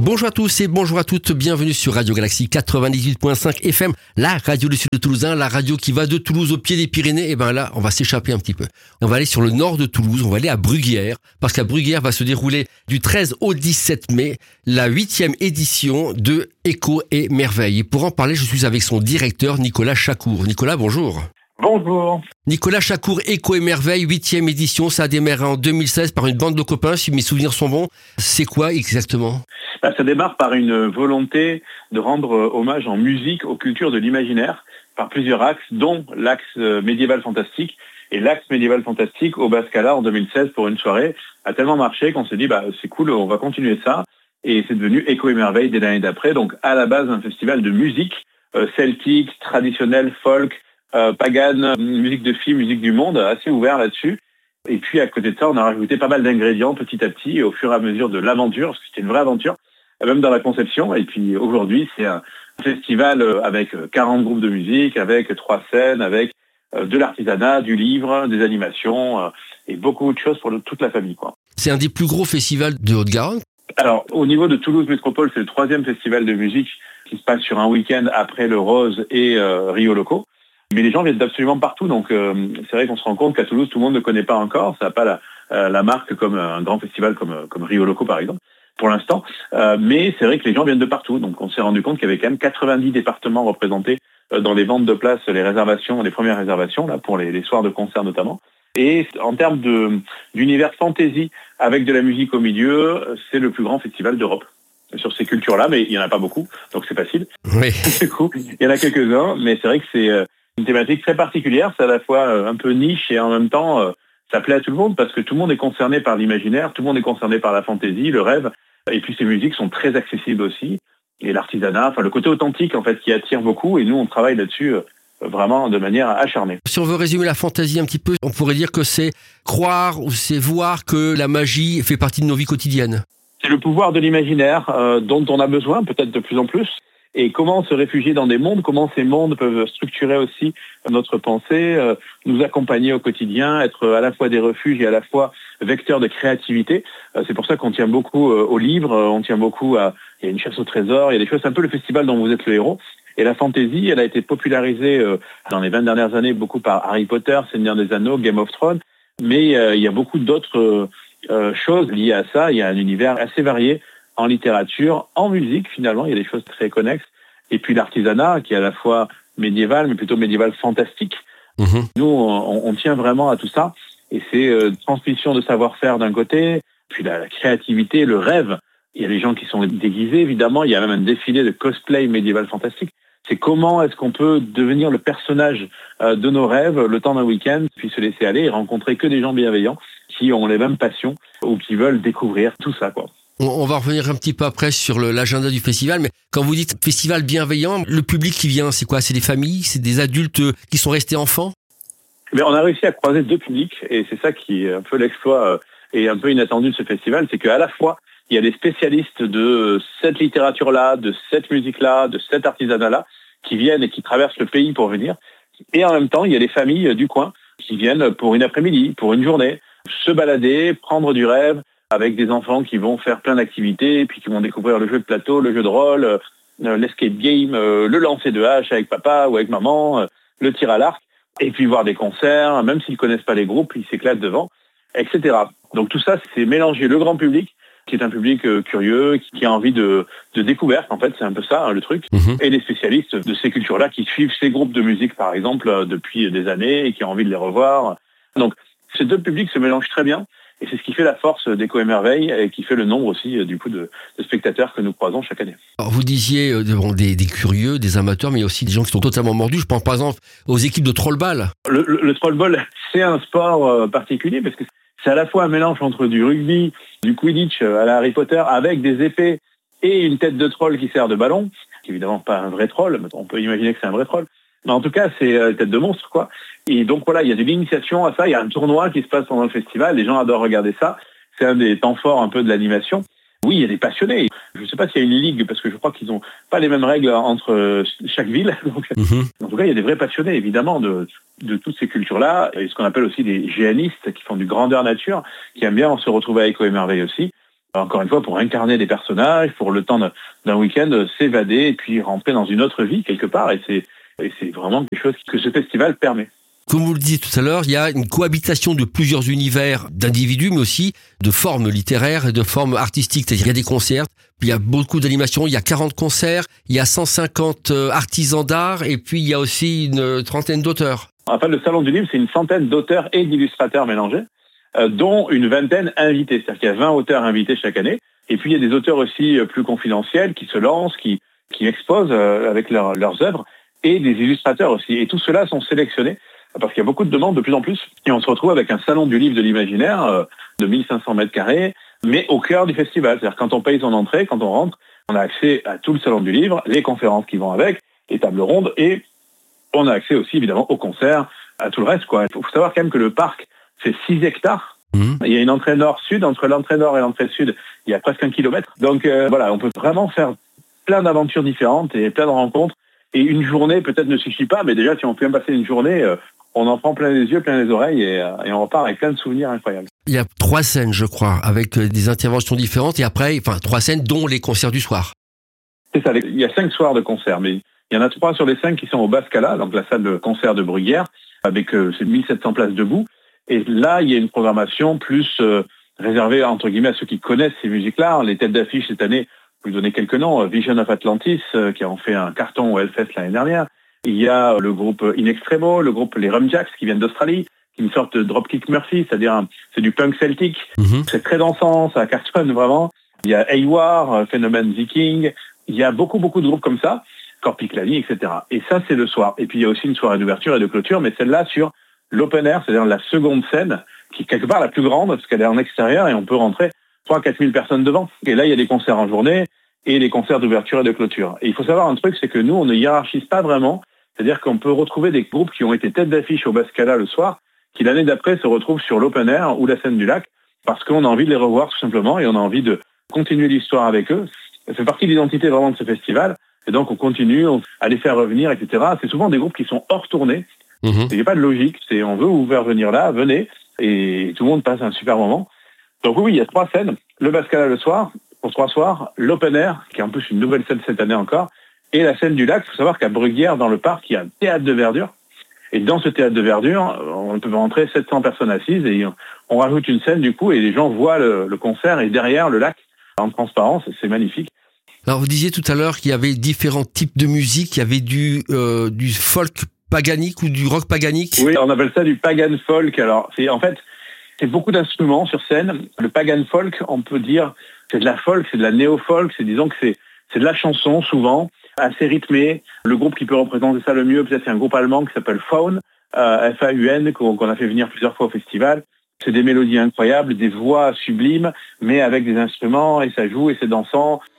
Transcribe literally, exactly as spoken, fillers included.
Bonjour à tous et bonjour à toutes, bienvenue sur Radio Galaxie quatre-vingt-dix-huit virgule cinq F M, la radio du sud de Toulousain, la radio qui va de Toulouse au pied des Pyrénées. Et ben là, on va s'échapper un petit peu. On va aller sur le nord de Toulouse, on va aller à Bruguière, parce qu'à Bruguière va se dérouler du treize au dix-sept mai la huitième édition de Écho et Merveille. Et pour en parler, je suis avec son directeur Nicolas Chacour. Nicolas, bonjour. Bonjour. Nicolas Chacour, Écho et Merveille, huitième édition, ça a démarré en deux mille seize par une bande de copains, si mes souvenirs sont bons. C'est quoi exactement ? Ben, ça démarre par une volonté de rendre hommage en musique aux cultures de l'imaginaire par plusieurs axes, dont l'axe médiéval fantastique. Et l'axe médiéval fantastique au Bascala en deux mille seize pour une soirée a tellement marché qu'on s'est dit bah, c'est cool, on va continuer ça. Et c'est devenu Écho et Merveille dès l'année d'après. Donc à la base un festival de musique euh, celtique, traditionnelle, folk, Euh, pagane, musique de filles, musique du monde, assez ouvert là-dessus. Et puis à côté de ça, on a rajouté pas mal d'ingrédients petit à petit, au fur et à mesure de l'aventure, parce que c'était une vraie aventure, même dans la conception. Et puis aujourd'hui, c'est un festival avec quarante groupes de musique, avec trois scènes, avec de l'artisanat, du livre, des animations, et beaucoup de choses pour le, toute la famille, quoi. C'est un des plus gros festivals de Haute-Garonne. Alors, au niveau de Toulouse Métropole, c'est le troisième festival de musique qui se passe sur un week-end après le Rose et euh, Rio Loco. Mais les gens viennent d'absolument partout, donc euh, c'est vrai qu'on se rend compte qu'à Toulouse, tout le monde ne connaît pas encore. Ça n'a pas la, euh, la marque comme un grand festival comme, comme Rio Loco, par exemple, pour l'instant. Euh, mais c'est vrai que les gens viennent de partout. Donc on s'est rendu compte qu'il y avait quand même quatre-vingt-dix départements représentés euh, dans les ventes de places, les réservations, les premières réservations, là pour les, les soirs de concert notamment. Et en termes de, d'univers fantasy avec de la musique au milieu, c'est le plus grand festival d'Europe sur ces cultures-là, mais il n'y en a pas beaucoup, donc c'est facile. Oui. Du coup, il y en a quelques-uns, mais c'est vrai que c'est euh, une thématique très particulière, c'est à la fois euh, un peu niche et en même temps, euh, ça plaît à tout le monde parce que tout le monde est concerné par l'imaginaire, tout le monde est concerné par la fantaisie, le rêve, et puis ces musiques sont très accessibles aussi, et l'artisanat, enfin le côté authentique en fait qui attire beaucoup, et nous on travaille là-dessus euh, vraiment de manière acharnée. Si on veut résumer la fantaisie un petit peu, on pourrait dire que c'est croire ou c'est voir que la magie fait partie de nos vies quotidiennes. C'est le pouvoir de l'imaginaire euh, dont on a besoin peut-être de plus en plus. Et comment se réfugier dans des mondes, comment ces mondes peuvent structurer aussi notre pensée, euh, nous accompagner au quotidien, être à la fois des refuges et à la fois vecteurs de créativité. Euh, c'est pour ça qu'on tient beaucoup euh, aux livres, on tient beaucoup à... Il y a une chasse au trésor, il y a des choses, c'est un peu le festival dont vous êtes le héros. Et la fantaisie, elle a été popularisée euh, dans les vingt dernières années beaucoup par Harry Potter, Seigneur des Anneaux, Game of Thrones, mais euh, il y a beaucoup d'autres euh, euh, choses liées à ça. Il y a un univers assez varié en littérature, en musique finalement, il y a des choses très connexes. Et puis l'artisanat qui est à la fois médiéval, mais plutôt médiéval fantastique. Mmh. Nous, on, on tient vraiment à tout ça. Et c'est euh, transmission de savoir-faire d'un côté, puis la, la créativité, le rêve. Il y a des gens qui sont déguisés, évidemment. Il y a même un défilé de cosplay médiéval fantastique. C'est comment est-ce qu'on peut devenir le personnage euh, de nos rêves le temps d'un week-end, puis se laisser aller et rencontrer que des gens bienveillants qui ont les mêmes passions ou qui veulent découvrir tout ça, quoi. On va revenir un petit peu après sur le, l'agenda du festival, mais quand vous dites festival bienveillant, le public qui vient, c'est quoi ? C'est des familles, c'est des adultes qui sont restés enfants ? Mais on a réussi à croiser deux publics, et c'est ça qui est un peu l'exploit et un peu inattendu de ce festival, c'est qu'à la fois, il y a des spécialistes de cette littérature-là, de cette musique-là, de cet artisanat-là, qui viennent et qui traversent le pays pour venir, et en même temps, il y a des familles du coin qui viennent pour une après-midi, pour une journée, se balader, prendre du rêve, avec des enfants qui vont faire plein d'activités, puis qui vont découvrir le jeu de plateau, le jeu de rôle, euh, l'escape game, euh, le lancer de hache avec papa ou avec maman, euh, le tir à l'arc, et puis voir des concerts, même s'ils ne connaissent pas les groupes, ils s'éclatent devant, et cetera. Donc tout ça, c'est mélanger le grand public, qui est un public euh, curieux, qui, qui a envie de, de découverte, en fait, c'est un peu ça, hein, le truc, mmh. et les spécialistes de ces cultures-là qui suivent ces groupes de musique, par exemple, euh, depuis des années, et qui ont envie de les revoir. Donc ces deux publics se mélangent très bien. Et c'est ce qui fait la force d'Écho et Merveille et qui fait le nombre aussi du coup de, de spectateurs que nous croisons chaque année. Alors vous disiez euh, des, des curieux, des amateurs, mais il y a aussi des gens qui sont totalement mordus. Je pense par exemple aux équipes de trollball. Le, le, le trollball, c'est un sport euh, particulier parce que c'est à la fois un mélange entre du rugby, du quidditch à la Harry Potter avec des épées et une tête de troll qui sert de ballon. C'est évidemment pas un vrai troll, mais on peut imaginer que c'est un vrai troll. Mais en tout cas, c'est euh, tête de monstre, quoi. Et donc voilà, il y a de l'initiation à ça. Il y a un tournoi qui se passe pendant le festival. Les gens adorent regarder ça. C'est un des temps forts un peu de l'animation. Oui, il y a des passionnés. Je ne sais pas s'il y a une ligue, parce que je crois qu'ils n'ont pas les mêmes règles entre chaque ville. Donc, mmh. En tout cas, il y a des vrais passionnés, évidemment, de, de toutes ces cultures-là. Et ce qu'on appelle aussi des géanistes, qui font du grandeur nature, qui aiment bien se retrouver à Écho et Merveille aussi. encore une fois, pour incarner des personnages, pour le temps d'un week-end, s'évader et puis rentrer dans une autre vie quelque part. Et c'est, et c'est vraiment quelque chose que ce festival permet. Comme vous le disiez tout à l'heure, il y a une cohabitation de plusieurs univers d'individus, mais aussi de formes littéraires et de formes artistiques. C'est-à-dire, il y a des concerts, puis il y a beaucoup d'animations, il y a quarante concerts, il y a cent cinquante artisans d'art, et puis il y a aussi une trentaine d'auteurs. Enfin, le Salon du Livre, c'est une centaine d'auteurs et d'illustrateurs mélangés, euh, dont une vingtaine invités. C'est-à-dire qu'il y a vingt auteurs invités chaque année. Et puis, il y a des auteurs aussi plus confidentiels qui se lancent, qui, qui exposent euh, avec leur, leurs œuvres, et des illustrateurs aussi. Et tous ceux-là sont sélectionnés parce qu'il y a beaucoup de demandes de plus en plus. Et on se retrouve avec un salon du livre de l'imaginaire euh, de mille cinq cents mètres carrés, mais au cœur du festival. C'est-à-dire quand on paye son entrée, quand on rentre, on a accès à tout le salon du livre, les conférences qui vont avec, les tables rondes, et on a accès aussi évidemment aux concerts, à tout le reste, quoi. Il faut savoir quand même que le parc fait six hectares. Mmh. Il y a une entrée nord-sud. Entre l'entrée nord et l'entrée sud, il y a presque un kilomètre. Donc euh, voilà, on peut vraiment faire plein d'aventures différentes et plein de rencontres. Et une journée peut-être ne suffit pas, mais déjà si on peut bien passer une journée, euh, on en prend plein les yeux, plein les oreilles et, euh, et on repart avec plein de souvenirs incroyables. Il y a trois scènes, je crois, avec des interventions différentes et après, enfin trois scènes dont les concerts du soir. C'est ça, il y a cinq soirs de concerts, mais il y en a trois sur les cinq qui sont au Bascala, donc la salle de concert de Bruguière, avec euh, ces mille sept cents places debout. Et là, il y a une programmation plus euh, réservée, entre guillemets, à ceux qui connaissent ces musiques-là. Les têtes d'affiche cette année, je vais vous donner quelques noms. Vision of Atlantis, euh, qui a en fait un carton au Hellfest l'année dernière. Il y a le groupe In Extremo, le groupe Les Rumjacks, qui viennent d'Australie, qui est une sorte de Dropkick Murphy, c'est-à-dire un, c'est du punk celtique. Mm-hmm. C'est très dansant, ça cartonne vraiment. Il y a Hayward, Phénomène Viking. Il y a beaucoup, beaucoup de groupes comme ça. Corpiclani, et cetera. Et ça, c'est le soir. Et puis, il y a aussi une soirée d'ouverture et de clôture, mais celle-là sur l'open air, c'est-à-dire la seconde scène, qui est quelque part la plus grande, parce qu'elle est en extérieur et on peut rentrer trois à quatre mille personnes devant. Et là, il y a des concerts en journée et des concerts d'ouverture et de clôture. Et il faut savoir un truc, c'est que nous, on ne hiérarchise pas vraiment. C'est-à-dire qu'on peut retrouver des groupes qui ont été tête d'affiche au Bascala le soir, qui l'année d'après se retrouvent sur l'open air ou la scène du lac, parce qu'on a envie de les revoir tout simplement et on a envie de continuer l'histoire avec eux. Ça fait partie de l'identité vraiment de ce festival. Et donc, on continue à les faire revenir, et cetera. C'est souvent des groupes qui sont hors tournée. Mmh. Il n'y a pas de logique. C'est on veut vous faire venir là, venez. Et tout le monde passe un super moment. Donc oui, il y a trois scènes. Le Bascala le soir, pour trois soirs. L'Open Air, qui est en plus une nouvelle scène cette année encore. Et la scène du lac. Il faut savoir qu'à Bruguière, dans le parc, il y a un théâtre de verdure. Et dans ce théâtre de verdure, on peut rentrer sept cents personnes assises. Et on rajoute une scène, du coup, et les gens voient le, le concert. Et derrière, le lac, en transparence, c'est magnifique. Alors vous disiez tout à l'heure qu'il y avait différents types de musique, il y avait du euh, du folk paganique ou du rock paganique. Oui, on appelle ça du pagan folk. Alors c'est en fait c'est beaucoup d'instruments sur scène. Le pagan folk, on peut dire, c'est de la folk, c'est de la néo-folk, c'est disons que c'est c'est de la chanson souvent assez rythmée. Le groupe qui peut représenter ça le mieux, peut-être c'est un groupe allemand qui s'appelle Faun, euh, F A U N, qu'on, qu'on a fait venir plusieurs fois au festival. C'est des mélodies incroyables, des voix sublimes, mais avec des instruments, et ça joue, et c'est dansant.